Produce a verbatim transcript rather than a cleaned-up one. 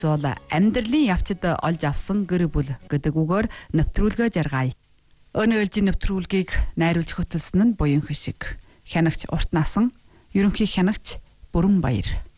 зуул амьдралын явцад олж авсан гэр бүл гэдэг үгээр нэвтрүүлгээ жаргая. Өнөө ээлжийн нэвтрүүлгийг найруулж хөтөлсөн нь Буян Хишиг. Хянагч Урт Насан, ерөнхий хянагч Бүрэн Баяр.